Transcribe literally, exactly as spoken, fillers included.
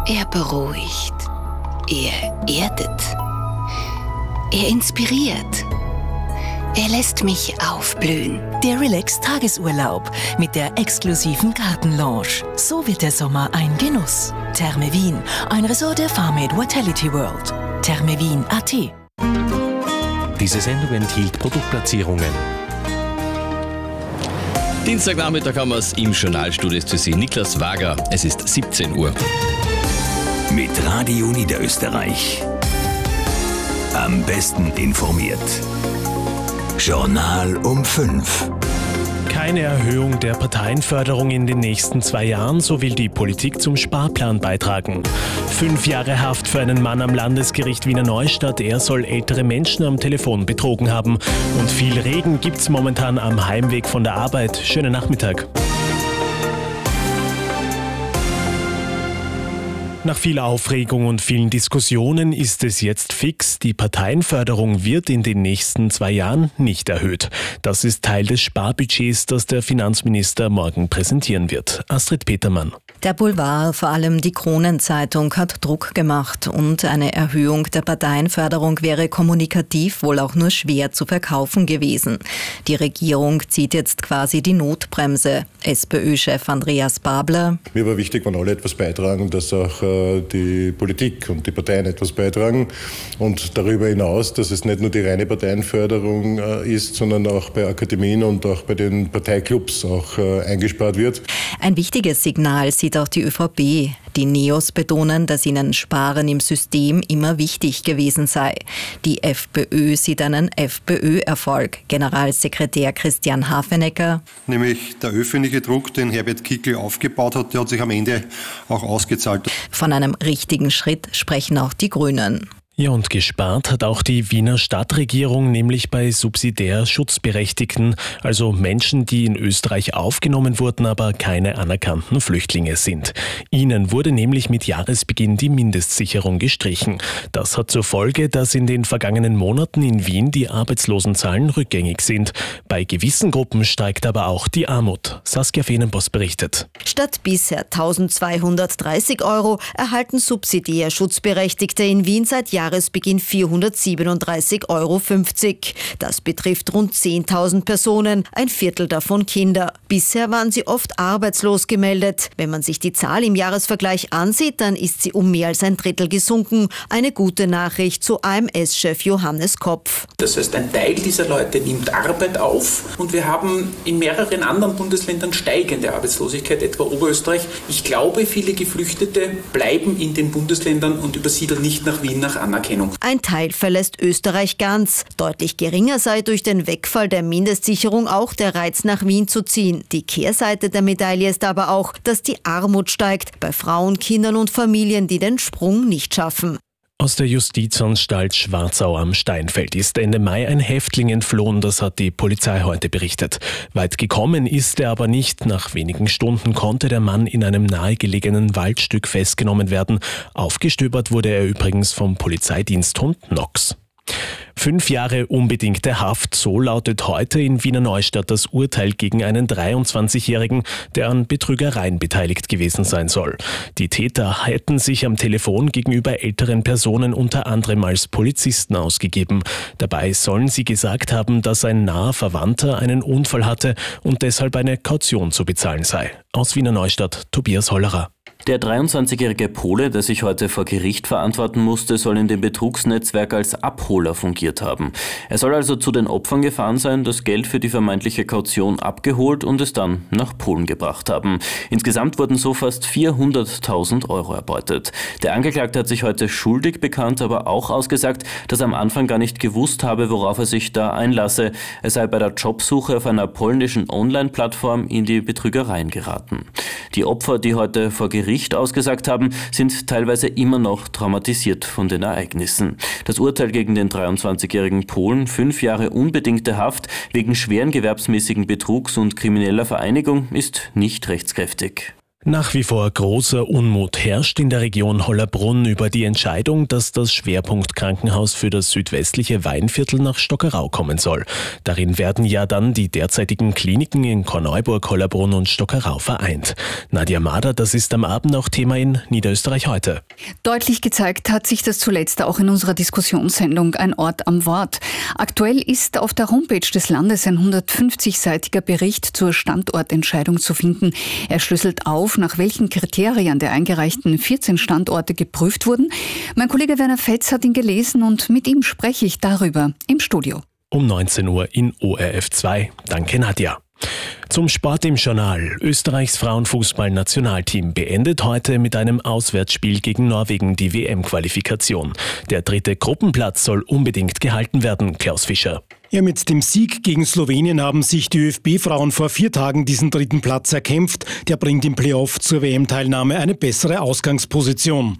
Er beruhigt. Er erdet. Er inspiriert. Er lässt mich aufblühen. Der Relax-Tagesurlaub mit der exklusiven Gartenlounge. So wird der Sommer ein Genuss. Therme Wien, ein Resort der Farmade Vitality World. Therme Wien Punkt a t. Diese Sendung enthielt Produktplatzierungen. Dienstagnachmittag haben wir es im Journalstudio zu sehen. Niklas Wager, es ist siebzehn Uhr. Mit Radio Niederösterreich. Am besten informiert. Journal um fünf. Keine Erhöhung der Parteienförderung in den nächsten zwei Jahren, so will die Politik zum Sparplan beitragen. Fünf Jahre Haft für einen Mann am Landesgericht Wiener Neustadt. Er soll ältere Menschen am Telefon betrogen haben. Und viel Regen gibt's momentan am Heimweg von der Arbeit. Schönen Nachmittag. Nach viel Aufregung und vielen Diskussionen ist es jetzt fix, die Parteienförderung wird in den nächsten zwei Jahren nicht erhöht. Das ist Teil des Sparbudgets, das der Finanzminister morgen präsentieren wird. Astrid Petermann. Der Boulevard, vor allem die Kronenzeitung, hat Druck gemacht und eine Erhöhung der Parteienförderung wäre kommunikativ wohl auch nur schwer zu verkaufen gewesen. Die Regierung zieht jetzt quasi die Notbremse. SPÖ-Chef Andreas Babler. Mir war wichtig, wenn alle etwas beitragen, dass auch äh, die Politik und die Parteien etwas beitragen. Und darüber hinaus, dass es nicht nur die reine Parteienförderung äh, ist, sondern auch bei Akademien und auch bei den Parteiklubs auch äh, eingespart wird. Ein wichtiges Signal sieht auch die ÖVP. Die Neos betonen, dass ihnen Sparen im System immer wichtig gewesen sei. Die FPÖ sieht einen FPÖ-Erfolg. Generalsekretär Christian Hafenecker. Nämlich der öffentliche Druck, den Herbert Kickl aufgebaut hat, der hat sich am Ende auch ausgezahlt. Von einem richtigen Schritt sprechen auch die Grünen. Ja, und gespart hat auch die Wiener Stadtregierung, nämlich bei subsidiär Schutzberechtigten, also Menschen, die in Österreich aufgenommen wurden, aber keine anerkannten Flüchtlinge sind. Ihnen wurde nämlich mit Jahresbeginn die Mindestsicherung gestrichen. Das hat zur Folge, dass in den vergangenen Monaten in Wien die Arbeitslosenzahlen rückgängig sind. Bei gewissen Gruppen steigt aber auch die Armut. Saskia Fehrenboss berichtet. Statt bisher eintausendzweihundertdreißig Euro erhalten subsidiär Schutzberechtigte in Wien seit Jahren Jahresbeginn vierhundertsiebenunddreißig Euro fünfzig. Das betrifft rund zehntausend Personen, ein Viertel davon Kinder. Bisher waren sie oft arbeitslos gemeldet. Wenn man sich die Zahl im Jahresvergleich ansieht, dann ist sie um mehr als ein Drittel gesunken. Eine gute Nachricht, so A M S-Chef Johannes Kopf. Das heißt, ein Teil dieser Leute nimmt Arbeit auf und wir haben in mehreren anderen Bundesländern steigende Arbeitslosigkeit, etwa Oberösterreich. Ich glaube, viele Geflüchtete bleiben in den Bundesländern und übersiedeln nicht nach Wien nach Anerkennung. Ein Teil verlässt Österreich ganz. Deutlich geringer sei durch den Wegfall der Mindestsicherung auch der Reiz, nach Wien zu ziehen. Die Kehrseite der Medaille ist aber auch, dass die Armut steigt bei Frauen, Kindern und Familien, die den Sprung nicht schaffen. Aus der Justizanstalt Schwarzau am Steinfeld ist Ende Mai ein Häftling entflohen, das hat die Polizei heute berichtet. Weit gekommen ist er aber nicht. Nach wenigen Stunden konnte der Mann in einem nahegelegenen Waldstück festgenommen werden. Aufgestöbert wurde er übrigens vom Polizeidiensthund Nox. Fünf Jahre unbedingte Haft, so lautet heute in Wiener Neustadt das Urteil gegen einen dreiundzwanzigjährigen, der an Betrügereien beteiligt gewesen sein soll. Die Täter hätten sich am Telefon gegenüber älteren Personen unter anderem als Polizisten ausgegeben. Dabei sollen sie gesagt haben, dass ein naher Verwandter einen Unfall hatte und deshalb eine Kaution zu bezahlen sei. Aus Wiener Neustadt, Tobias Hollerer. Der dreiundzwanzigjährige Pole, der sich heute vor Gericht verantworten musste, soll in dem Betrugsnetzwerk als Abholer fungiert haben. Er soll also zu den Opfern gefahren sein, das Geld für die vermeintliche Kaution abgeholt und es dann nach Polen gebracht haben. Insgesamt wurden so fast vierhunderttausend Euro erbeutet. Der Angeklagte hat sich heute schuldig bekannt, aber auch ausgesagt, dass er am Anfang gar nicht gewusst habe, worauf er sich da einlasse. Er sei bei der Jobsuche auf einer polnischen Online-Plattform in die Betrügereien geraten. Die Opfer, die heute vor Gericht ausgesagt haben, sind teilweise immer noch traumatisiert von den Ereignissen. Das Urteil gegen den dreiundzwanzigjährigen Polen, fünf Jahre unbedingte Haft wegen schweren gewerbsmäßigen Betrugs und krimineller Vereinigung, ist nicht rechtskräftig. Nach wie vor großer Unmut herrscht in der Region Hollabrunn über die Entscheidung, dass das Schwerpunktkrankenhaus für das südwestliche Weinviertel nach Stockerau kommen soll. Darin werden ja dann die derzeitigen Kliniken in Korneuburg, Hollabrunn und Stockerau vereint. Nadja Mader, das ist am Abend auch Thema in Niederösterreich heute. Deutlich gezeigt hat sich das zuletzt auch in unserer Diskussionssendung Ein Ort am Wort. Aktuell ist auf der Homepage des Landes ein hundertfünfzig-seitiger Bericht zur Standortentscheidung zu finden. Er schlüsselt auf, nach welchen Kriterien der eingereichten vierzehn Standorte geprüft wurden. Mein Kollege Werner Fetz hat ihn gelesen und mit ihm spreche ich darüber im Studio. Um neunzehn Uhr in O R F zwei. Danke, Nadja. Zum Sport im Journal. Österreichs Frauenfußball-Nationalteam beendet heute mit einem Auswärtsspiel gegen Norwegen die W M-Qualifikation. Der dritte Gruppenplatz soll unbedingt gehalten werden, Klaus Fischer. Ja, mit dem Sieg gegen Slowenien haben sich die ÖFB-Frauen vor vier Tagen diesen dritten Platz erkämpft. Der bringt im Playoff zur W M-Teilnahme eine bessere Ausgangsposition.